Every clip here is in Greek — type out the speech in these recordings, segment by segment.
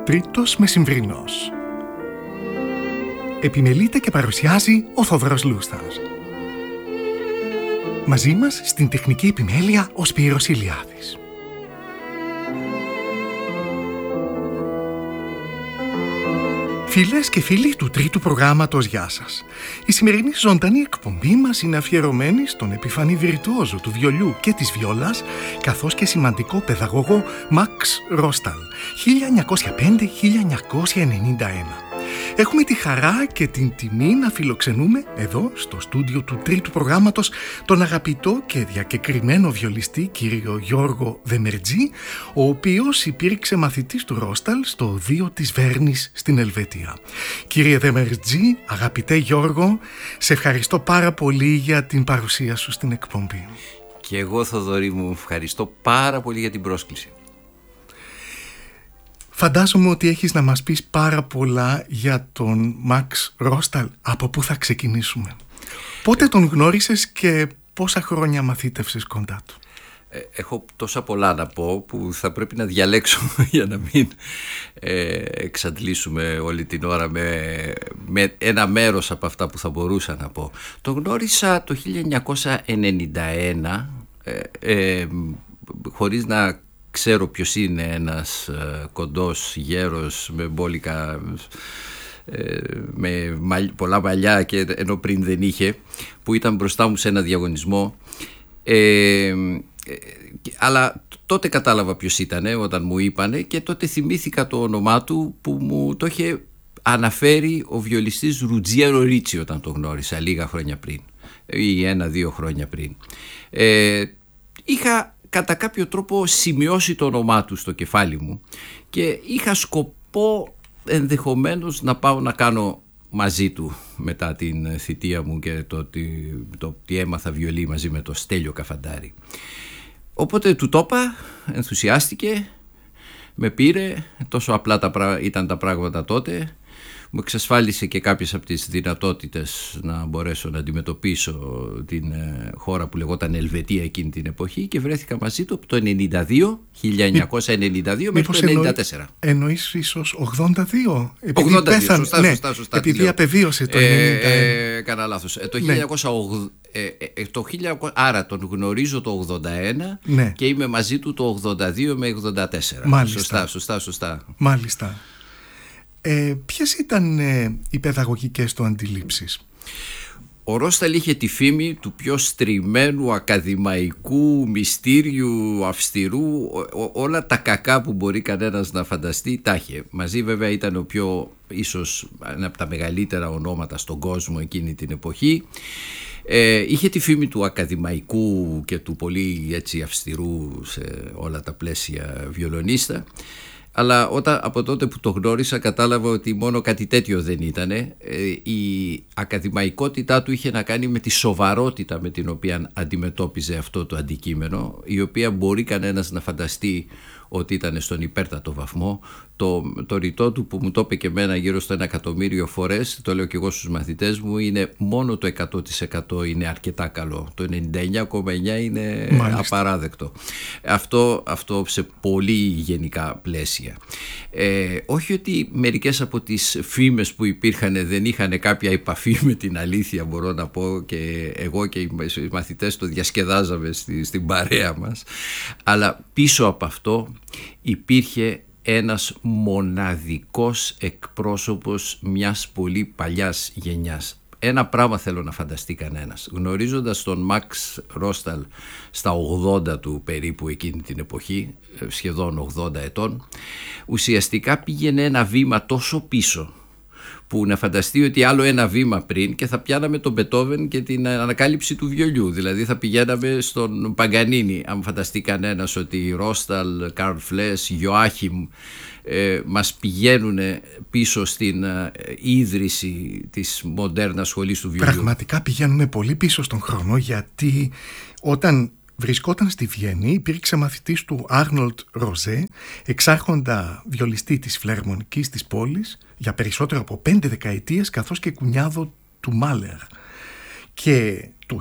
Τρίτος Μεσημβρινός. Επιμελείται και παρουσιάζει ο Θόδωρος Λούστας. Μαζί μας στην τεχνική επιμέλεια ο Σπύρος Ηλιάδης. Φίλες και φίλοι του τρίτου προγράμματος, γεια σας. Η σημερινή ζωντανή εκπομπή μας είναι αφιερωμένη στον επιφανή βιρτουόζο του βιολιού και της βιόλας, καθώς και σημαντικό παιδαγωγό Μαξ Ρόσταλ, 1905-1991. Έχουμε τη χαρά και την τιμή να φιλοξενούμε εδώ στο στούντιο του τρίτου προγράμματος τον αγαπητό και διακεκριμένο βιολιστή κύριο Γιώργο Δεμερτζή, ο οποίος υπήρξε μαθητής του Ρόσταλ στο Οδείο της Βέρνης στην Ελβετία. Κύριε Δεμερτζή, αγαπητέ Γιώργο, σε ευχαριστώ πάρα πολύ για την παρουσία σου στην εκπομπή. Και εγώ, Θοδωρή μου, ευχαριστώ πάρα πολύ για την πρόσκληση. Φαντάζομαι ότι έχεις να μας πεις πάρα πολλά για τον Μαξ Ρόσταλ. Από πού θα ξεκινήσουμε? Πότε τον γνώρισες και πόσα χρόνια μαθήτευσες κοντά του? Έχω τόσα πολλά να πω που θα πρέπει να διαλέξω για να μην εξαντλήσουμε όλη την ώρα με ένα μέρος από αυτά που θα μπορούσα να πω. Τον γνώρισα το 1991 χωρίς να ξέρω ποιος είναι, ένας κοντός γέρος με μπόλικα, με πολλά μαλλιά, και ενώ πριν δεν είχε, που ήταν μπροστά μου σε ένα διαγωνισμό, αλλά τότε κατάλαβα ποιος ήταν όταν μου είπανε, και τότε θυμήθηκα το όνομά του που μου το είχε αναφέρει ο βιολιστής Ρουτζιέρο Ρίτσι όταν το γνώρισα λίγα χρόνια πριν ή 1-2 χρόνια πριν. Είχα κατά κάποιο τρόπο σημειώσει το όνομά του στο κεφάλι μου και είχα σκοπό ενδεχομένως να πάω να κάνω μαζί του μετά την θητεία μου και το ότι έμαθα βιολί μαζί με το Στέλιο Καφαντάρη. Οπότε του το είπα, ενθουσιάστηκε, με πήρε, τόσο απλά ήταν τα πράγματα τότε. Μου εξασφάλισε και κάποιες από τις δυνατότητες να μπορέσω να αντιμετωπίσω την χώρα που λεγόταν Ελβετία εκείνη την εποχή, και βρέθηκα μαζί του από το 1992 μέχρι το 1994. Εννοείς ίσως 82? 82, σωστά. Επειδή απεβίωσε το 1991. Κάνα λάθος. Άρα τον γνωρίζω το 81, ναι, και είμαι μαζί του το 82 με 84. Μάλιστα. Σωστά. Μάλιστα. Ποιες ήταν οι παιδαγωγικές του αντιλήψεις? Ο Ρόσταλ είχε τη φήμη του πιο στριμμένου, ακαδημαϊκού, μυστήριου, αυστηρού. Όλα τα κακά που μπορεί κανένας να φανταστεί τα είχε. Μαζί βέβαια ήταν ο πιο, ίσως ένα από τα μεγαλύτερα ονόματα στον κόσμο εκείνη την εποχή. Είχε τη φήμη του ακαδημαϊκού και του πολύ έτσι αυστηρού σε όλα τα πλαίσια βιολονίστα. Αλλά από τότε που το γνώρισα κατάλαβα ότι μόνο κάτι τέτοιο δεν ήτανε. Η ακαδημαϊκότητά του είχε να κάνει με τη σοβαρότητα με την οποία αντιμετώπιζε αυτό το αντικείμενο, η οποία μπορεί κανένας να φανταστεί ότι ήταν στον υπέρτατο βαθμό. Το ρητό του που μου το είπε και εμένα γύρω στο 1.000.000 φορές, το λέω και εγώ στους μαθητές μου, είναι μόνο το 100% είναι αρκετά καλό. Το 99,9% είναι απαράδεκτο. Αυτό σε πολύ γενικά πλαίσια. Όχι ότι μερικές από τις φήμες που υπήρχαν δεν είχαν κάποια επαφή με την αλήθεια, μπορώ να πω, και εγώ και οι μαθητές το διασκεδάζαμε στην παρέα μας, αλλά πίσω από αυτό υπήρχε ένας μοναδικός εκπρόσωπος μιας πολύ παλιάς γενιάς. Ένα πράγμα θέλω να φανταστεί κανένας. Γνωρίζοντας τον Μαξ Ρόσταλ στα 80 του περίπου εκείνη την εποχή, σχεδόν 80 ετών, ουσιαστικά πήγαινε ένα βήμα τόσο πίσω που να φανταστεί ότι άλλο ένα βήμα πριν και θα πιάναμε τον Μπετόβεν και την ανακάλυψη του βιολιού. Δηλαδή θα πηγαίναμε στον Παγκανίνη, αν φανταστεί κανένας ότι Ρόσταλ, Καρλ Φλες, Ιωάχιμ μας πηγαίνουν πίσω στην ίδρυση της μοντέρνας σχολής του βιολιού. Πραγματικά πηγαίνουμε πολύ πίσω στον χρόνο, γιατί όταν βρισκόταν στη Βιέννη υπήρξε μαθητής του Άρνολτ Ροζέ, εξάρχοντα βιολιστή της φιλαρμονικής της πόλης για περισσότερο από 5 δεκαετίες, καθώς και κουνιάδο του Μάλερ. Και το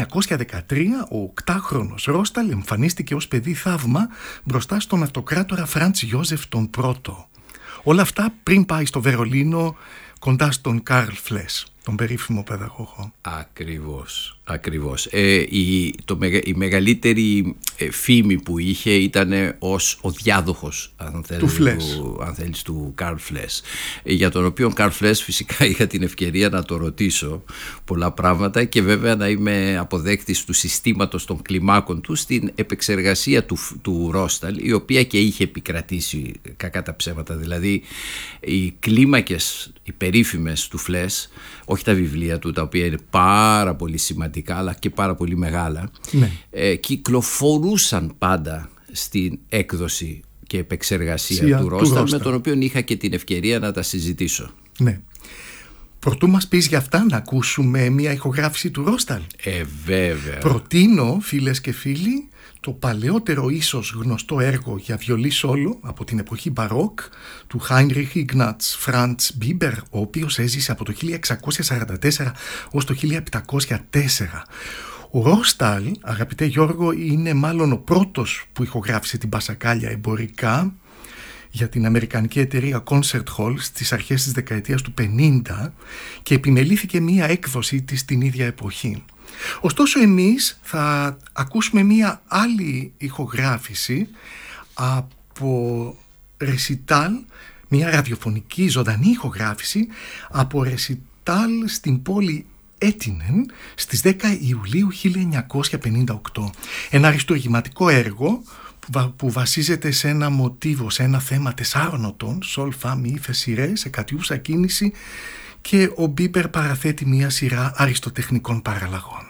1913 ο 8χρονος Ρόσταλ εμφανίστηκε ως παιδί θαύμα μπροστά στον αυτοκράτορα Φραντς Ιόζεφ τον Πρώτο. Όλα αυτά πριν πάει στο Βερολίνο, κοντά στον Καρλ Φλες, τον περίφημο παιδαγωγό. Ακριβώς. Η μεγαλύτερη φήμη που είχε ήταν ως ο διάδοχος, αν θέλεις, του Καρλ Φλες, για τον οποίο Καρλ Φλες φυσικά είχα την ευκαιρία να το ρωτήσω πολλά πράγματα και βέβαια να είμαι αποδέκτης του συστήματος των κλιμάκων του στην επεξεργασία του Ρόσταλ, η οποία και είχε επικρατήσει κακά τα ψέματα. Δηλαδή οι κλίμακες, οι περίφημες του Φλες, όχι τα βιβλία του, τα οποία είναι πάρα πολύ σημαντικά αλλά και πάρα πολύ μεγάλα, κυκλοφορούσαν πάντα στην έκδοση και επεξεργασία του Ρόσταλ, με τον οποίο είχα και την ευκαιρία να τα συζητήσω. Ναι. Προτού μας πεις για αυτά, να ακούσουμε μια ηχογράφηση του Ρόσταλ. Βέβαια. Προτείνω, φίλες και φίλοι, το παλαιότερο ίσως γνωστό έργο για βιολί σόλο από την εποχή Μπαρόκ του Heinrich Ignaz Franz Biber, ο οποίος έζησε από το 1644 ως το 1704. Ο Ρόσταλ, αγαπητέ Γιώργο, είναι μάλλον ο πρώτος που ηχογράφησε την πασακάλια εμπορικά για την αμερικανική εταιρεία Concert Hall στις αρχές της δεκαετίας του 50 και επιμελήθηκε μία έκδοση της την ίδια εποχή. Ωστόσο εμείς θα ακούσουμε μία άλλη ηχογράφηση από ρεσιτάλ, μία ραδιοφωνική ζωντανή ηχογράφηση από ρεσιτάλ στην πόλη Έτινεν στις 10 Ιουλίου 1958. Ένα αριστουργηματικό έργο που βασίζεται σε ένα μοτίβο, σε ένα θέμα 4 νοτών, σολ, φα, μι, φε, σι, ρε, σε κατιούσα κίνηση, και ο Μπίπερ παραθέτει μια σειρά αριστοτεχνικών παραλλαγών.